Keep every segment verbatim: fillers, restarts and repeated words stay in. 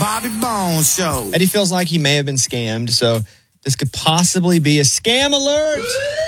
Bobby Bones Show. Eddie feels like he may have been scammed, so this could possibly be a scam alert.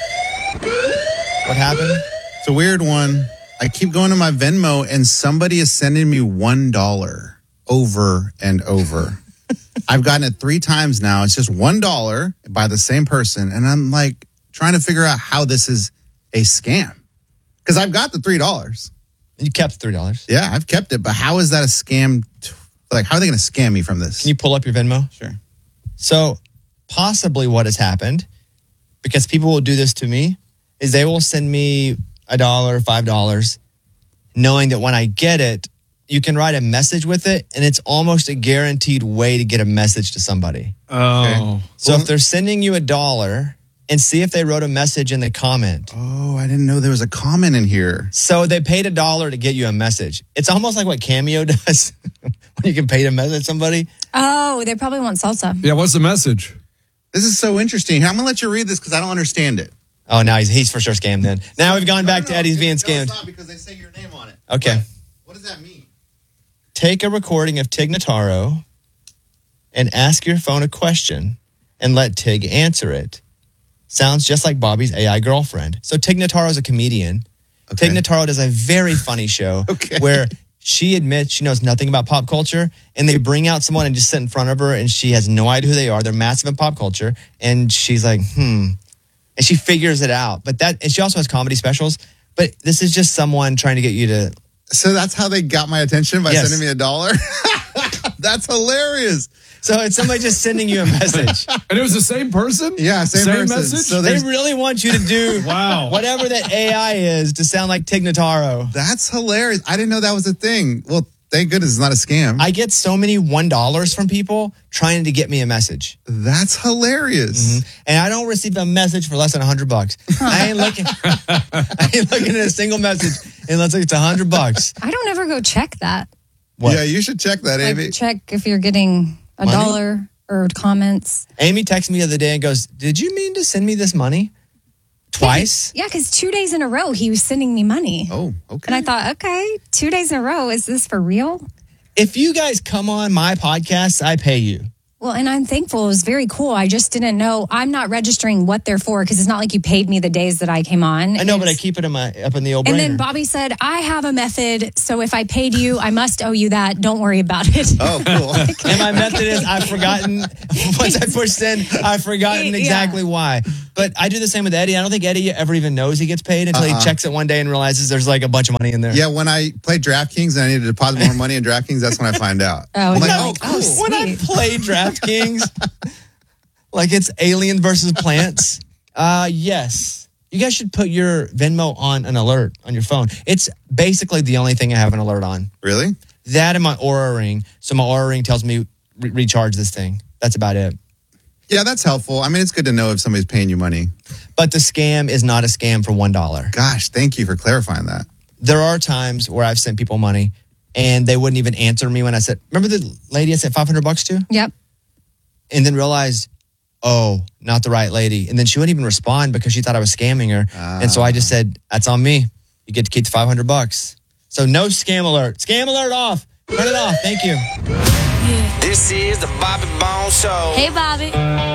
What happened? It's a weird one. I keep going to my Venmo, and somebody is sending me one dollar over and over. I've gotten it three times now. It's just one dollar by the same person, and I'm like trying to figure out how this is a scam. Because I've got the three dollars. You kept three dollars. Yeah, I've kept it, but how is that a scam? T- like, how are they going to scam me from this? Can you pull up your Venmo? Sure. So, possibly what has happened, because people will do this to me, is they will send me a dollar, five dollars, knowing that when I get it, you can write a message with it, and it's almost a guaranteed way to get a message to somebody. Oh. Okay. So if they're sending you a dollar, and see if they wrote a message in the comment. Oh, I didn't know there was a comment in here. So they paid a dollar to get you a message. It's almost like what Cameo does when you can pay to message somebody. Oh, they probably want salsa. Yeah, what's the message? This is so interesting. I'm going to let you read this because I don't understand it. Oh, now he's, he's for sure scammed then. Now we've gone back no, to no, Eddie's being no, scammed. It's not because they say your name on it. Okay. What, what does that mean? Take a recording of Tig Notaro and ask your phone a question and let Tig answer it. Sounds just like Bobby's A I girlfriend. So Tig Notaro is a comedian. Okay. Tig Notaro does a very funny show Okay. where she admits she knows nothing about pop culture, and they bring out someone and just sit in front of her, and she has no idea who they are. They're massive in pop culture, and she's like, hmm. And she figures it out. But that, and she also has comedy specials. But this is just someone trying to get you to... So that's how they got my attention by Yes. sending me a dollar? That's hilarious. So it's somebody just sending you a message. And it was the same person? Yeah, same, Same person. message? So They there's, really want you to do Wow. whatever that A I is to sound like Tig Notaro. that's hilarious. I didn't know that was a thing. Well, thank goodness it's not a scam. I get so many one dollars from people trying to get me a message. That's hilarious. Mm-hmm. And I don't receive a message for less than one hundred bucks. I ain't looking I ain't looking at a single message unless it's one hundred bucks. I don't ever go check that. What? Yeah, you should check that, Like, Amy. check if you're getting a Money? dollar or comments. Amy texted me the other day and goes, "Did you mean to send me this money?" Twice? Yeah, because two days in a row he was sending me money. Oh, okay. And I thought, okay, two days in a row, is this for real? If you guys come on my podcast, I pay you. Well, and I'm thankful. It was very cool. I just didn't know. I'm not registering what they're for because it's not like you paid me the days that I came on. I know, but I It's- keep it in my up in the old And brainer. then Bobby said, I have a method. So if I paid you, I must owe you that. Don't worry about it. Oh, cool. And my method is I've forgotten, once I push send, I've forgotten Yeah. exactly why. But I do the same with Eddie. I don't think Eddie ever even knows he gets paid until Uh-uh. he checks it one day and realizes there's like a bunch of money in there. Yeah, when I play DraftKings and I need to deposit more money in DraftKings, that's when I find out. Oh, I'm like, yeah. oh, Oh, cool. When I Sweet. play DraftKings, like it's Alien versus Plants, uh, yes. You guys should put your Venmo on an alert on your phone. It's basically the only thing I have an alert on. Really? That and my Aura Ring. So my Aura Ring tells me re- recharge this thing. That's about it. Yeah, that's helpful. I mean, it's good to know if somebody's paying you money. But the scam is not a scam for one dollar. Gosh, thank you for clarifying that. There are times where I've sent people money and they wouldn't even answer me when I said, remember the lady I sent five hundred bucks to? Yep. And then realized, oh, not the right lady. And then she wouldn't even respond because she thought I was scamming her. And so I just said, that's on me. You get to keep the five hundred bucks. So no scam alert. Scam alert off. Turn it off. Thank you. This is the Bobby Bones Show. Hey, Bobby.